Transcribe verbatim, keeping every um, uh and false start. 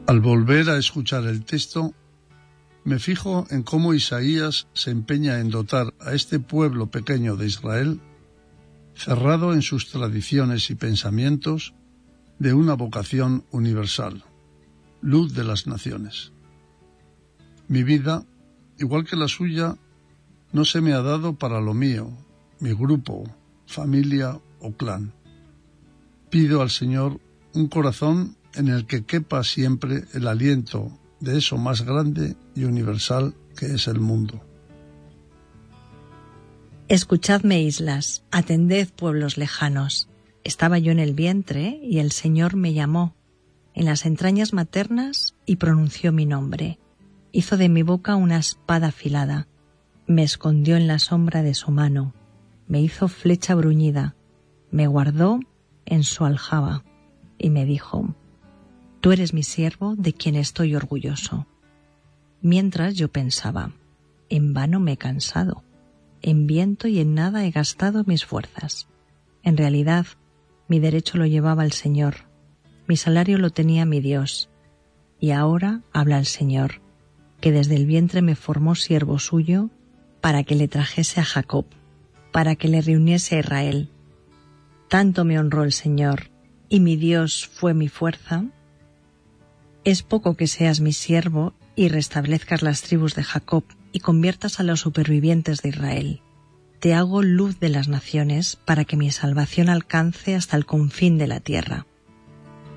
Al volver a escuchar el texto, me fijo en cómo Isaías se empeña en dotar a este pueblo pequeño de Israel, cerrado en sus tradiciones y pensamientos, de una vocación universal, luz de las naciones. Mi vida, igual que la suya, no se me ha dado para lo mío, mi grupo, familia o clan. Pido al Señor un corazón en el que quepa siempre el aliento de eso más grande y universal que es el mundo. Escuchadme, islas, atended, pueblos lejanos. Estaba yo en el vientre y el Señor me llamó en las entrañas maternas y pronunció mi nombre. Hizo de mi boca una espada afilada, me escondió en la sombra de su mano, me hizo flecha bruñida, me guardó en su aljaba y me dijo: tú eres mi siervo de quien estoy orgulloso. Mientras yo pensaba: en vano me he cansado, en viento y en nada he gastado mis fuerzas. En realidad, mi derecho lo llevaba el Señor, mi salario lo tenía mi Dios. Y ahora habla el Señor, que desde el vientre me formó siervo suyo para que le trajese a Jacob, para que le reuniese a Israel. Tanto me honró el Señor, y mi Dios fue mi fuerza. Es poco que seas mi siervo y restablezcas las tribus de Jacob y conviertas a los supervivientes de Israel. Te hago luz de las naciones para que mi salvación alcance hasta el confín de la tierra.